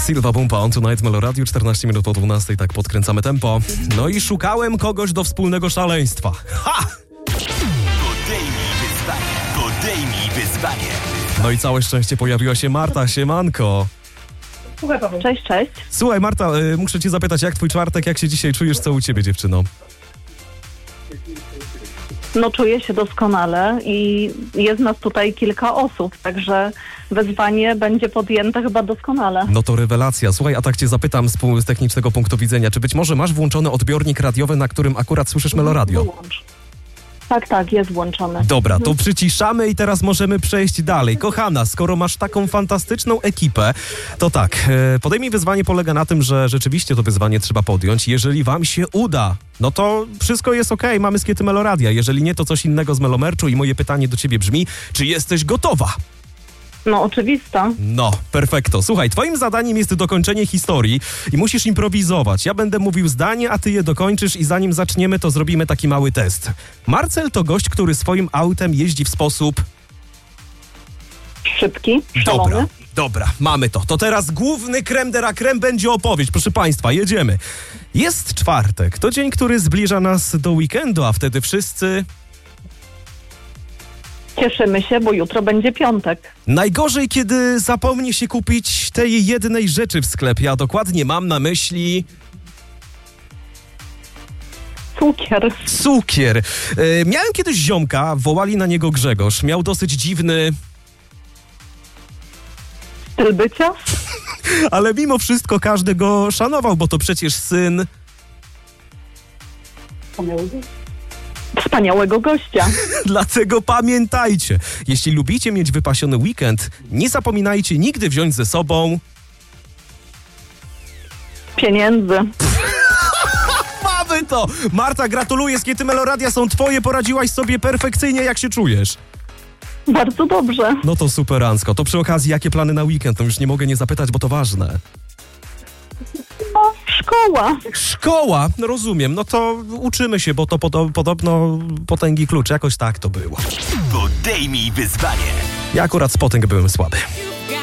Silva Bumpa on Tonight Meloradiu, 14 minut po 12, tak podkręcamy tempo. No i szukałem kogoś do wspólnego szaleństwa. Ha! Podejmij wyzwanie. No i całe szczęście pojawiła się Marta, siemanko. Słuchaj, Paweł. Cześć. Słuchaj Marta, muszę cię zapytać, jak twój czwartek, jak się dzisiaj czujesz, co u ciebie dziewczyno? No czuję się doskonale i jest nas tutaj kilka osób, także wyzwanie będzie podjęte chyba doskonale. No to rewelacja. Słuchaj, a tak cię zapytam z technicznego punktu widzenia, czy być może masz włączony odbiornik radiowy, na którym akurat słyszysz Meloradio? Wyłącz. Tak, jest włączony. Dobra, to przyciszamy i teraz możemy przejść dalej. Kochana, skoro masz taką fantastyczną ekipę, to tak, podejmij wyzwanie polega na tym, że rzeczywiście to wyzwanie trzeba podjąć. Jeżeli wam się uda, no to wszystko jest okej, mamy skiety Meloradia. Jeżeli nie, to coś innego z Melomerczu i moje pytanie do ciebie brzmi, czy jesteś gotowa? No oczywista. No, perfekto. Słuchaj, twoim zadaniem jest dokończenie historii i musisz improwizować. Ja będę mówił zdanie, a ty je dokończysz i zanim zaczniemy, to zrobimy taki mały test. Marcel to gość, który swoim autem jeździ w sposób... Szybki, szalony. Dobra, mamy to. To teraz główny creme de la creme będzie opowieść. Proszę państwa, jedziemy. Jest czwartek. To dzień, który zbliża nas do weekendu, a wtedy wszyscy... Cieszymy się, bo jutro będzie piątek. Najgorzej, kiedy zapomni się kupić tej jednej rzeczy w sklepie, a dokładnie mam na myśli... Cukier. Miałem kiedyś ziomka, wołali na niego Grzegorz. Miał dosyć dziwny... Styl bycia? Ale mimo wszystko każdy go szanował, bo to przecież syn... Wspaniałego gościa. Dlatego pamiętajcie, jeśli lubicie mieć wypasiony weekend, nie zapominajcie nigdy wziąć ze sobą... Pieniędzy. Mamy to! Marta, gratuluję, skiety Meloradia są twoje, poradziłaś sobie perfekcyjnie, jak się czujesz? Bardzo dobrze. No to superancko. To przy okazji, jakie plany na weekend? No już nie mogę nie zapytać, bo to ważne. No, szkoła. Szkoła? No rozumiem, no to uczymy się, bo to podobno potęgi klucz, jakoś tak to było. Podejmij wyzwanie. Ja akurat z potęg byłem słaby.